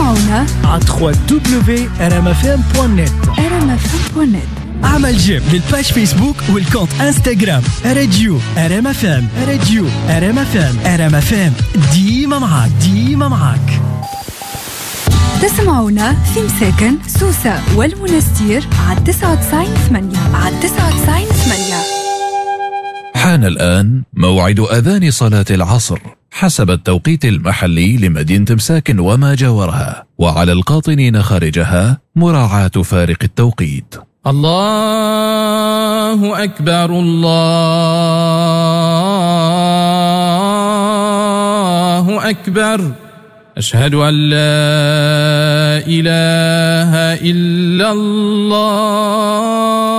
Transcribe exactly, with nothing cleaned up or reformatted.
تسمعونا على دبليو دبليو دبليو دوت ار ام اف ام دوت نت ار ام اف ام دوت نت. اعمل جيم للباج فيسبوك والكونت انستغرام راديو ار ام اف ام. راديو ار ام اف ام. ار ام اف ام ديما معاك ديما معاك. تسمعونا في مساكن سوسة والمنستير على تسعة وتسعين ثمانية على تسعة وتسعين ثمانية. حان الآن موعد أذان صلاة العصر حسب التوقيت المحلي لمدينة مساكن وما جاورها، وعلى القاطنين خارجها مراعاة فارق التوقيت. الله أكبر الله أكبر أشهد أن لا إله إلا الله